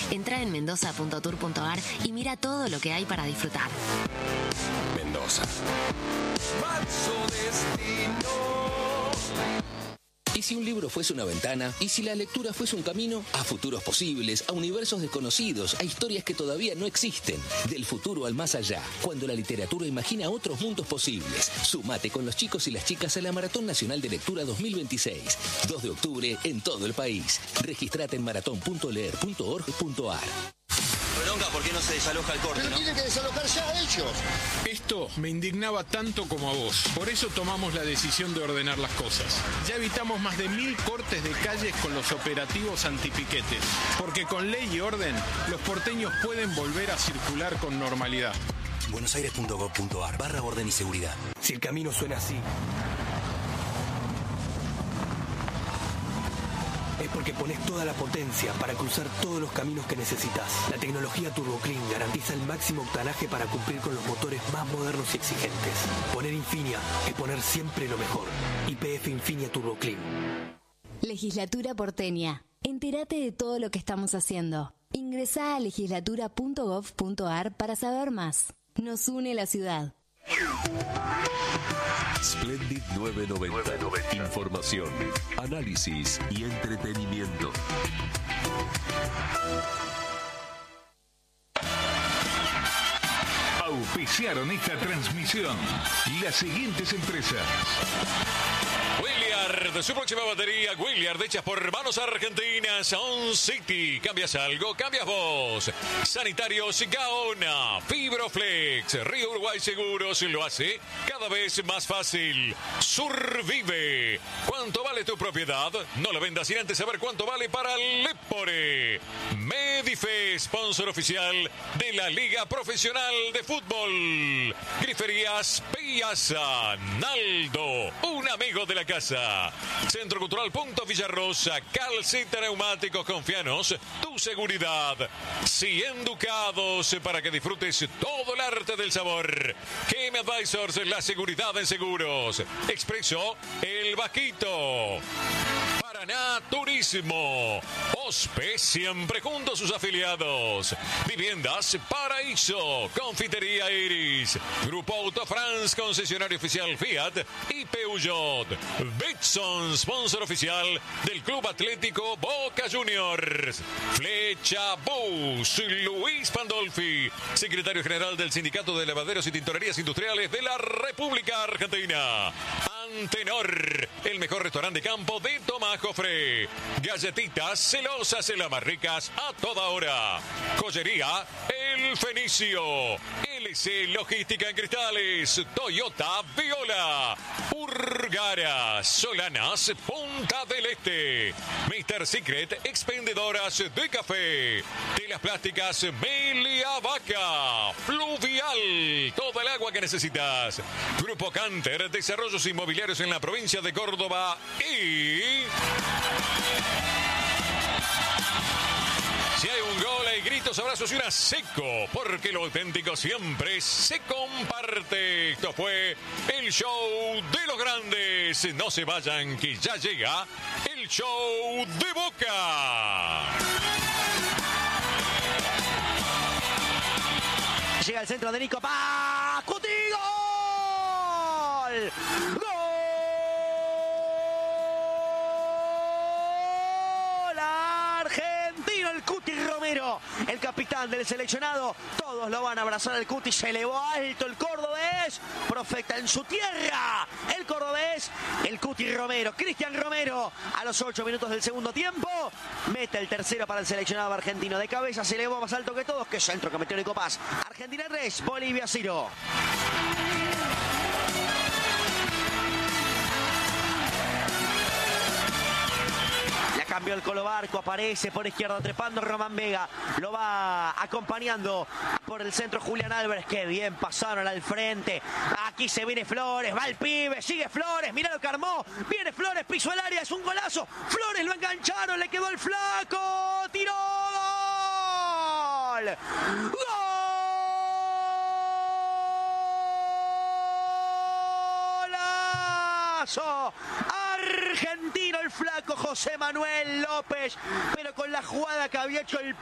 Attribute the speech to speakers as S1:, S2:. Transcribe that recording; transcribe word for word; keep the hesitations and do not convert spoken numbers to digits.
S1: Entrá en mendoza punto tour punto ar y mira todo lo que hay para disfrutar.
S2: Mendoza.
S3: ¿Y si un libro fuese una ventana? ¿Y si la lectura fuese un camino? A futuros posibles, a universos desconocidos, a historias que todavía no existen. Del futuro al más allá, cuando la literatura imagina otros mundos posibles. Sumate con los chicos y las chicas a la Maratón Nacional de Lectura dos mil veintiséis. dos de octubre en todo el país. Registrate en maratón punto leer punto org punto ar.
S4: Bronca, ¿por qué no se desaloja el corte?
S5: Pero
S4: ¿no?
S5: tienen que desalojar ya ellos.
S6: Esto me indignaba tanto como a vos. Por eso tomamos la decisión de ordenar las cosas. Ya evitamos más de mil cortes de calles con los operativos antipiquetes. Porque con ley y orden, los porteños pueden volver a circular con normalidad.
S7: buenosaires punto gov punto ar barra orden y seguridad. Si el camino suena así, es porque pones toda la potencia para cruzar todos los caminos que necesitas. La tecnología Turbo Clean garantiza el máximo octanaje para cumplir con los motores más modernos y exigentes. Poner Infinia es poner siempre lo mejor. Y P F Infinia Turbo Clean.
S1: Legislatura porteña. Entérate de todo lo que estamos haciendo. Ingresá a legislatura punto gov punto ar para saber más. Nos une la ciudad.
S8: Splendid novecientos noventa. Información, análisis y entretenimiento.
S9: Auspiciaron esta transmisión las siguientes empresas.
S10: Williard, su próxima batería, Williard, hechas por manos argentinas, On City. ¿Cambias algo? ¿Cambias vos? Sanitarios Gaona, Fibroflex, Río Uruguay Seguros lo hace cada vez más fácil. Survive. ¿Cuánto vale tu propiedad? No la vendas sin antes saber cuánto vale para Lepore. Medife, sponsor oficial de la Liga Profesional de Fútbol. Griferías Piazza, Naldo, un amigo de la casa. Centro Cultural Punto Villarrosa, Calcita Neumáticos, confianos tu seguridad. cien ducados para que disfrutes todo el arte del sabor. Game Advisors, la seguridad en seguros. Expreso, El Vasquito. Paraná Turismo. Ospe, siempre junto a sus afiliados. Viviendas Paraíso, Confitería Iris. Grupo Autofrance, concesionario oficial Fiat y Peugeot. Betson, sponsor oficial del Club Atlético Boca Juniors. Flecha Bus, Luis Pandolfi, secretario general del Sindicato de Lavaderos y Tintorerías Industriales de la República Argentina. Antenor, el mejor restaurante de campo de Tomás Jofré. Galletitas celosas, las más ricas a toda hora. Joyería El Fenicio. L C Logística en Cristales. Toyota Viola. Urgara, Solanas, Punta del Este. mister Secret, expendedoras de café. De las plásticas Melia Vaca. Fluvial, toda el agua que necesitas. Grupo Canter, desarrollos inmobiliarios en la provincia de Córdoba. Y si hay un gol, hay gritos, abrazos y una seco, porque lo auténtico siempre se comparte. Esto fue el show de los grandes. No se vayan, que ya llega el show de Boca.
S11: Llega el centro de Nico Paz. ¡Cuti! ¡Gol! ¡Gol! Argentino, el Cuti Romero, el capitán del seleccionado. Todos lo van a abrazar al Cuti. Se elevó alto el cordobés. Profeta en su tierra. El cordobés, el Cuti Romero. Cristian Romero, a los ocho minutos del segundo tiempo, mete el tercero para el seleccionado argentino. De cabeza se elevó más alto que todos. ¡Qué centro que metió Nico Paz! Argentina tres, Bolivia cero. La cambió el Colo Barco, aparece por izquierda trepando Román Vega, lo va acompañando por el centro Julián Álvarez. Qué bien pasaron al frente. Aquí se viene Flores, va el pibe, sigue Flores, mira lo que armó, viene Flores, pisó el área, es un golazo. Flores lo engancharon, le quedó el flaco, tiró, gol, golazo. Argentino, el flaco José Manuel López, pero con la jugada que había hecho el